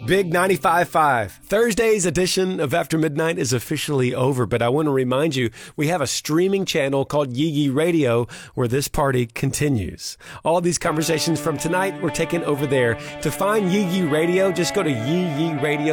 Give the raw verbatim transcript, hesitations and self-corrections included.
Big ninety-five point five. Thursday's edition of After Midnight is officially over, but I want to remind you, we have a streaming channel called Yee Yee Radio where this party continues. All these conversations from tonight were taken over there. To find Yee Yee Radio, just go to yee yee radio